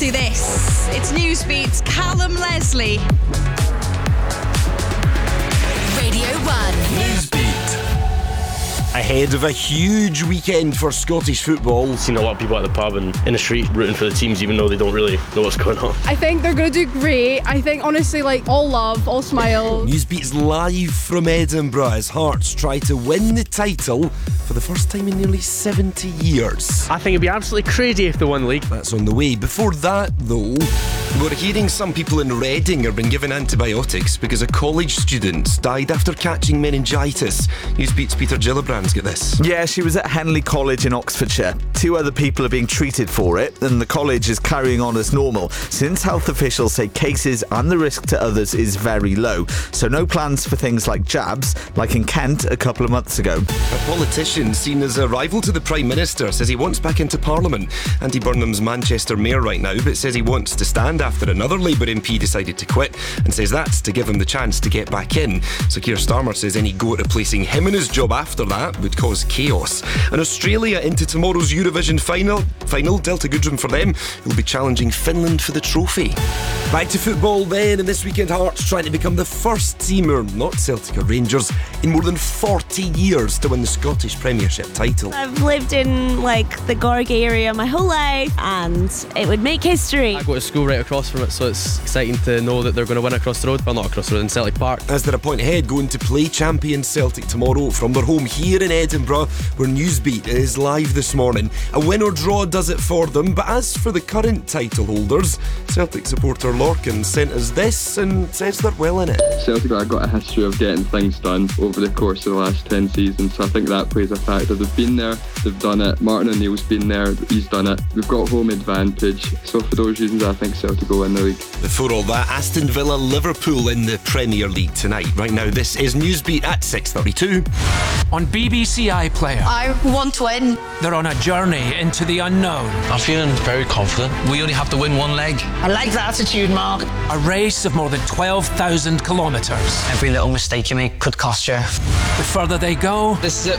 do this. It's Newsbeat's Callum Leslie. Radio 1. Newsbeat. Ahead of a huge weekend for Scottish football. Seen a lot of people at the pub and in the street rooting for the teams, even though they don't really know what's going on. I think they're going to do great. I think, honestly, all love, all smiles. Newsbeat's live from Edinburgh as Hearts try to win the title for the first time in nearly 70 years. I think it'd be absolutely crazy if they won the league. That's on the way. Before that, though, we're hearing some people in Reading have been given antibiotics because a college student died after catching meningitis. Newsbeat's Peter Gillibrand's got this. Yeah, she was at Henley College in Oxfordshire. 2 other people are being treated for it, and the college is carrying on as normal, since health officials say cases and the risk to others is very low. So no plans for things like jabs, like in Kent a couple of months ago. A politician seen as a rival to the Prime Minister says he wants back into Parliament. Andy Burnham's Manchester mayor right now, but says he wants to stand after another Labour MP decided to quit, and says that's to give him the chance to get back in. So Keir Starmer says any go at replacing him in his job after that would cause chaos. And Australia into tomorrow's Eurovision final. Delta Goodrem for them, who'll be challenging Finland for the trophy. Back to football then, and this weekend Hearts trying to become the first team, or not Celtic or Rangers, in more than 40 years to win the Scottish Premiership title. I've lived in the Gorgie area my whole life, and it would make history. I go to school right across from it, so it's exciting to know that they're going to win across the road. Well, not across the road, in Celtic Park. As they're a point ahead, going to play champion Celtic tomorrow from their home here in Edinburgh, where Newsbeat is live this morning. A win or draw does it for them, but as for the current title holders, Celtic supporter Lorcan sent us this and says they're well in it. Celtic have got a history of getting things done over the course of the last 10 seasons, so I think that plays a factor. They've been there, they've done it. Martin O'Neill's been there, he's done it. We've got home advantage, so for those reasons I think Celtic will win the league. Before all that, Aston Villa Liverpool in the Premier League tonight. Right now, this is Newsbeat at 6:32. On BBC iPlayer, I want to win. they're on a journey into the unknown. I'm feeling very confident. We only have to win one leg. I like the attitude, Mark. A race of more than 12,000 kilometres. Every little mistake you make could cost you. The further they go, This is it.